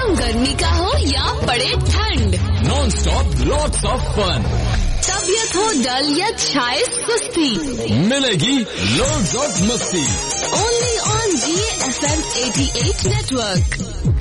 मौसम गर्मी का हो या पड़े ठंड, non stop lots of fun. तबीयत हो डल या छाए सुस्ती, मिलेगी लोड्स ऑफ मस्ती। Only on GFM 88 network.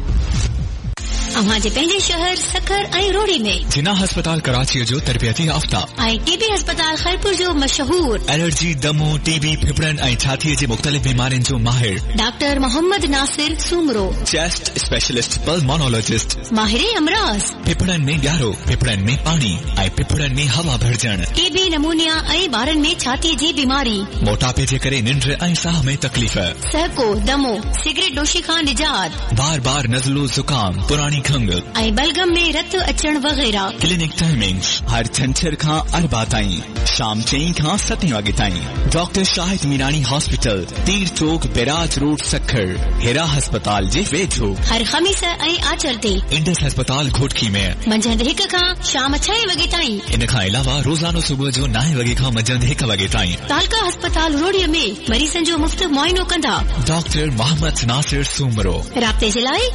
अवां जे पंहिंजे शहर सखर ऐं रोड़ी में जिना अस्पताल कराची जो तरबियती याफ्ता ऐं TB अस्पताल खैरपुर जो मशहूर एलर्जी, दमो, TB, फिफड़न ऐं छातीअ जे मुख़्तलिफ़ बीमारियुनि जो माहिर doctor Mohammad Nasir Soomro, chest specialist, pulmonologist, माहिर अमराज, फिफड़न में ॻारो, फिफड़न में पानी ऐं फिफड़न में हवा भरजण, TB, नमूनिया ऐं ॿारनि में छातीअ जी बीमारी, मोटापे जे करे निंड ऐं साह में तकलीफ़, सहको, दमो, सिगरेट नोशी खां निजात, बार बार नज़लो जुकाम, पुरानी खंग ऐं बलगम में रत अचण वग़ैरह। क्लिनिक टाइमिंग्स हर छंछर खां अरबा ताईं, शाम 4 खां 7 वगे ताईं। डॉक्टर शाहिद मीरानी हॉस्पिटल, तीर चौक, बिराज रोड, सखर। हेरा अस्पताल जे वेझो हर ख़मीस ऐं आचर ते। इंडस अस्पताल घोटकी में मंझंदि 1 खां शाम 6 वगे ताईं। इन खां अलावा रोज़ानो सुबुह जो 9 वगे खां मंझंदि 1 वगे ताईं। तालका अस्पताल रोड़ीअ में मरीज़नि जो मुफ़्त मुआइनो कंदा डॉक्टर मोहम्मद नासिर सूमरो। राब्ते जे लाइ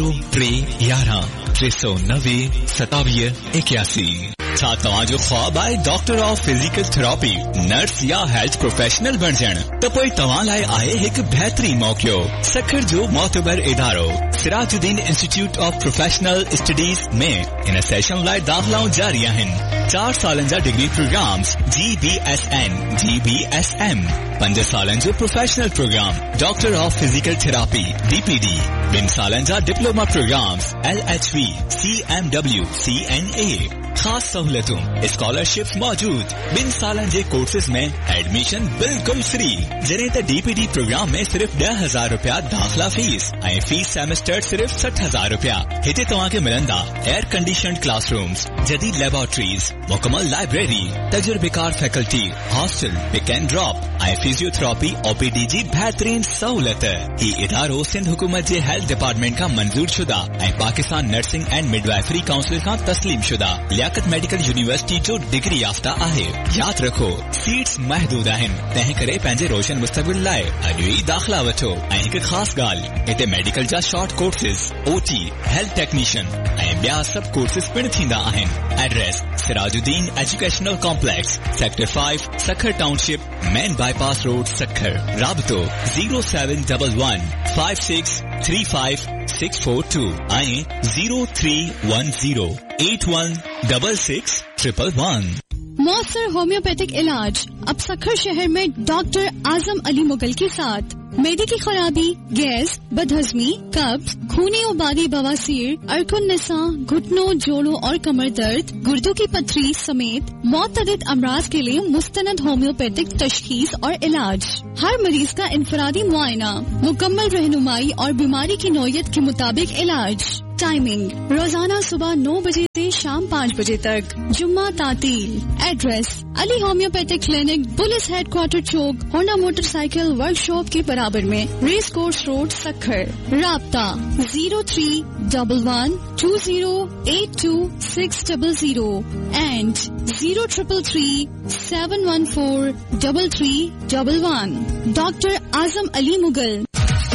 0311 390 27 81। छा तव्हांजो ख्वाब आहे doctor of physical therapy, nurse या हेल्थ प्रोफेशनल बणजण? त पोइ तव्हां लाइ आहे हिकु बहितरीन मौक़ो। सखर जो मोतबर इदारो Sirajuddin institute of professional studies में इन सेशन लाइ दाख़िलाऊं जारी आहिनि। 4 सालनि जा डिग्री प्रोग्राम्स GBSN, GBSM, 5 सालनि जो professional programme doctor of physical therapy DPD, 2 सालनि जा diploma programmes LHV, CMW, CNA। खास सहूलतूं, स्कॉलरशिप मौजूद। 2 सालनि जे कोर्सेज में एडमिशन बिल्कुल फ्री। जॾहिं त DPD प्रोग्राम में सिर्फ 10,000 रुपया दाख़िला फीस ऐं फीस सेमेस्टर सिर्फ 60,000 रुपया। हिते तव्हांखे मिलंदा एयर कंडीशन क्लासरूम्स, जदीद लेबोरेटरीज, मुकमल library, तजुर्बेकार faculty, hostel, pick and drop ऐं फिजियोथेरेपी OPD जी बहितरीन सहूलत। ही इदारो सिंध हुकूमत जे हेल्थ डिपार्टमेंट खां मंजूर शुदा ऐं Pakistan nursing and midwifery council खां तस्लीम शुदा लियाकत मेडिकल यूनिवर्सिटी जो डिग्री याफ्ता आहे। याद रखो, सीट्स महदूद आहिनि, तंहिं करे पंहिंजे रोशन मुस्तक़बिल लाइ अॼु ई दाख़िला वठो। ऐं हिकु ख़ासि ॻाल्हि, हिते मेडिकल जा short courses, OT, health technician ऐं ॿिया सभु कोर्सेज पिण थींदा आहिनि। Address Sirajuddin educational complex, sector 5, Sukkur township, main bypass road, Sukkur. राबितो 0711 5635 642 ऐं 0310 8166 111। मौसर होम्योपैथिक इलाज अब सखर शहर में डॉक्टर आजम अली मुगल के साथ। मेदे की खराबी, गैस, बदहजमी, कब्ज, खूनी उबादी, बवासीर, अरकुन निसा, घुटनों, जोड़ों और कमर दर्द, गुर्दों की पथरी समेत मुतअद्दिद अमराज के लिए मुस्तनद होम्योपैथिक तशखीस और इलाज। हर मरीज का इनफरादी मुआयना, मुकम्मल रहनुमाई और बीमारी की नौयत के मुताबिक इलाज। टाइमिंग रोजाना सुबह 9 बजे से शाम 5 बजे तक, जुम्मा तातील। Address Ali homeopathic clinic, police headquarter चौक, होंडा मोटरसाइकिल वर्कशॉप के बराबर में, रेस कोर्स रोड, सखर। राब्ता 0311 2082 600 एंड 0333 714 3311। डॉक्टर आजम अली मुगल।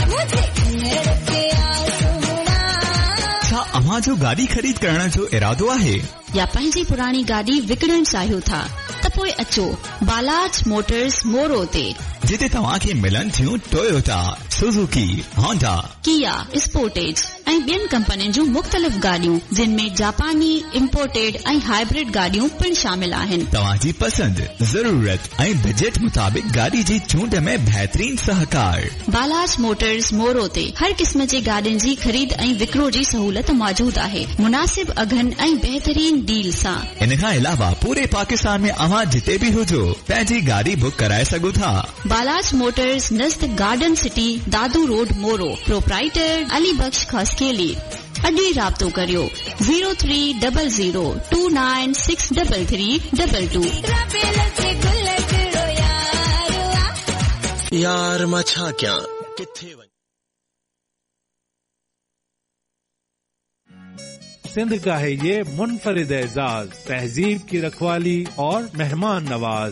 छा अव्हां जो गाड़ी खरीद करण जो इरादो आहे या पंहिंजी पुरानी गाॾी विकिणण चाहियो था त पोइ अचो बालाज मोटर्स मोरो ते, जिते तव्हांखे मिलनि थियूं टोयोटा, सुजुकी, होंडा, किया, स्पोर्टेज ऐं ॿियनि कंपनियुनि जूं मुख़्तलिफ़ गाॾियूं, जिन में जापानी, इम्पोर्टेड ऐं हाइब्रिड गाॾियूं पिण शामिल आहिनि। तव्हांजी पसंद, ज़रूरत ऐं बजट मुताबिक गाॾी जी चूंड में बहितरीन सहकार। बालाज मोटर्स मोरो ते हर क़िस्म जे गाॾियुनि जी ख़रीद ऐं विकिरो जी सहूलत मौजूद आहे, मुनासिब अघनि ऐं बहितरीन डील सां। इन खां अलावा पूरे पाकिस्तान में अव्हां जिते बि हुजो पंहिंजी गाॾी बुक कराए सघो था। बालाज मोटर्स नज़द गार्डन सिटी, दादू रोड, मोरो। प्रोप्राइटर अली बख्श खसकेली। अॼु ई राब्तो करियो 030029633322। यार मां छा क्या किथे सिंध का है ये मुनफरिद एजाज, तहजीब की रखवाली और मेहमान नवाज।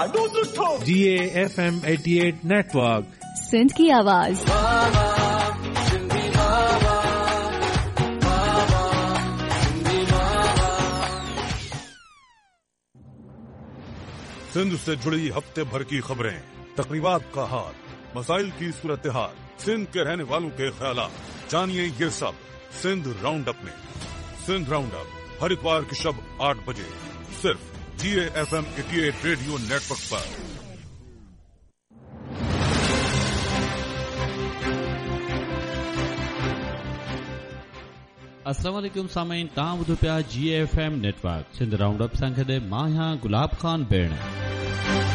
GAFM 88 नेटवर्क, सिंध की आवाज। सिंध से जुड़ी हफ्ते भर की खबरें, तकरीबात का हाल, मसाइल की सूरत हाल, सिंध के रहने वालों के ख्यालात, जानिए ये सब सिंध राउंड अप में। सिंध राउंड अप हर इतवार की शब 8 बजे सिर्फ GAFM 88 रेडियो नेटवर्क पर। अस्सलाम वालेकुम सामीन, तव्हां ॿुधो पिया GAFM network Sindh round up सां गॾु मां आहियां गुलाब खान बेण।